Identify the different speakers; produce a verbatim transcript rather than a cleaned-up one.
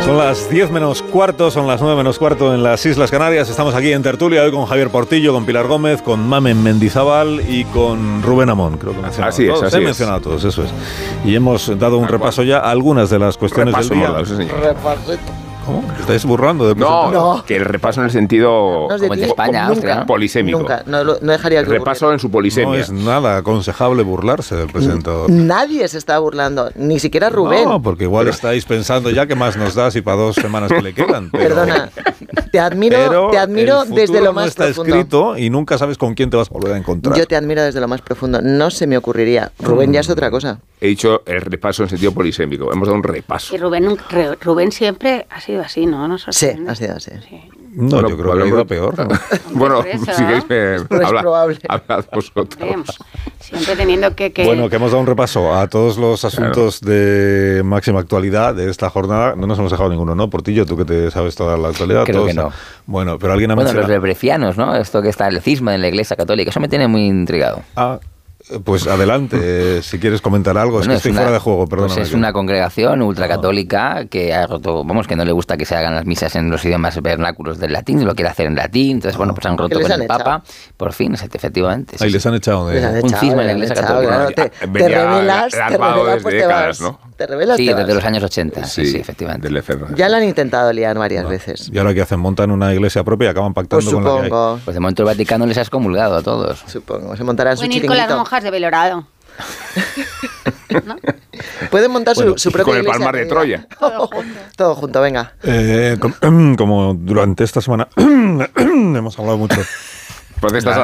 Speaker 1: Son las diez menos cuarto, son las nueve menos cuarto en las Islas Canarias. Estamos aquí en tertulia hoy con Javier Portillo, con Pilar Gómez, con Mamen Mendizábal y con Rubén Amón. Creo que mencionado
Speaker 2: así
Speaker 1: todos.
Speaker 2: es, así
Speaker 1: He
Speaker 2: es.
Speaker 1: mencionado a todos, eso es. Y hemos dado un
Speaker 2: Tal
Speaker 1: repaso
Speaker 2: cual.
Speaker 1: ya a algunas de las cuestiones
Speaker 2: Repaso
Speaker 1: del día.
Speaker 2: hemos dado, sí, señor.
Speaker 3: Repasito.
Speaker 1: ¿Cómo? ¿Estáis burlando de
Speaker 2: No,
Speaker 1: presentar?
Speaker 2: que el repaso en el sentido
Speaker 3: No es de
Speaker 4: Como el
Speaker 3: ti,
Speaker 4: de España,
Speaker 3: nunca,
Speaker 4: Austria, ¿no?
Speaker 2: polisémico.
Speaker 3: Nunca, no, lo- no dejaría que
Speaker 2: Repaso
Speaker 3: ocurriera.
Speaker 2: en su
Speaker 1: No
Speaker 2: polisemia.
Speaker 1: es nada aconsejable burlarse del presentador.
Speaker 3: Nadie se está burlando, ni siquiera Rubén.
Speaker 1: No, porque igual estáis pensando ya que más nos das y para dos semanas que le quedan. Pero,
Speaker 3: Perdona, te admiro,
Speaker 1: pero
Speaker 3: te admiro
Speaker 1: el futuro
Speaker 3: desde lo
Speaker 1: no
Speaker 3: más
Speaker 1: está
Speaker 3: profundo.
Speaker 1: escrito y nunca sabes con quién te vas a volver a encontrar.
Speaker 3: Yo te admiro desde lo más profundo. No se me ocurriría. Rubén ya es otra cosa.
Speaker 2: He dicho el repaso en sentido polisémico. Hemos dado un repaso.
Speaker 5: Y Rubén, nunca- Re- Rubén siempre ha sido así, ¿no? Nos
Speaker 3: Sí,
Speaker 5: sorprende.
Speaker 3: ha sido así.
Speaker 5: Sí.
Speaker 1: No,
Speaker 2: Bueno,
Speaker 1: yo creo que ha ido a
Speaker 2: podemos-
Speaker 1: peor. ¿no?
Speaker 2: Bueno,
Speaker 5: Por eso,
Speaker 2: si queréis, eh,
Speaker 3: No es
Speaker 2: habla-
Speaker 3: probable.
Speaker 2: hablad vosotros.
Speaker 5: Hombre, siempre teniendo que... que
Speaker 1: Bueno, que hemos dado un repaso a todos los asuntos de máxima actualidad de esta jornada. No nos hemos dejado ninguno, ¿no? Portillo, tú que te sabes toda la actualidad.
Speaker 4: Creo
Speaker 1: todos,
Speaker 4: que no.
Speaker 1: Bueno, pero alguien ha
Speaker 4: Bueno, los
Speaker 1: mencionado...
Speaker 4: lebrefianos, ¿no? Esto que está el cisma en la Iglesia Católica, eso me tiene muy intrigado.
Speaker 1: Ah, pues adelante, eh, si quieres comentar algo.
Speaker 4: Bueno,
Speaker 1: es que estoy
Speaker 4: una-
Speaker 1: fuera de juego, perdóname.
Speaker 4: Pues es una congregación ultracatólica que ha roto, vamos, que no le gusta que se hagan las misas en los idiomas vernáculos del latín, lo quiere hacer en latín, entonces, bueno, pues han roto
Speaker 3: les
Speaker 4: con
Speaker 3: han
Speaker 4: el Papa, por fin, efectivamente. sí,
Speaker 1: Ahí
Speaker 4: sí.
Speaker 1: les han echado de...
Speaker 3: Les han
Speaker 4: Un
Speaker 3: echado,
Speaker 4: cisma en la
Speaker 3: les han
Speaker 4: Iglesia
Speaker 3: echado,
Speaker 4: Católica.
Speaker 3: claro, te,
Speaker 2: Ya,
Speaker 3: te
Speaker 2: venía
Speaker 3: revelas, te
Speaker 2: larvado
Speaker 3: revelas,
Speaker 2: desde
Speaker 3: pues te
Speaker 2: décadas,
Speaker 3: vas.
Speaker 2: ¿no?
Speaker 3: Te revelas,
Speaker 4: Sí,
Speaker 3: te
Speaker 4: desde
Speaker 3: vas.
Speaker 4: los años ochenta, sí, sí, efectivamente.
Speaker 2: Del F R.
Speaker 3: Ya lo han intentado liar varias veces.
Speaker 1: Y ahora que hacen, montan una iglesia propia y acaban pactando
Speaker 3: Pues
Speaker 1: con la que hay.
Speaker 3: supongo,
Speaker 4: Pues de momento el Vaticano les ha excomulgado a todos.
Speaker 3: supongo. Se montarán su
Speaker 5: pueden ir con las
Speaker 3: chiringuito.
Speaker 5: monjas de Belorado. ¿No?
Speaker 3: Pueden montar su-
Speaker 1: Bueno,
Speaker 3: su,
Speaker 2: y
Speaker 3: propia
Speaker 2: con el
Speaker 3: iglesia
Speaker 2: Palmar de
Speaker 3: que
Speaker 2: Troya.
Speaker 3: diga-
Speaker 5: Todo junto.
Speaker 3: Todo junto, venga.
Speaker 1: Eh, com- como durante esta semana hemos hablado mucho
Speaker 2: Protestas
Speaker 4: Nada,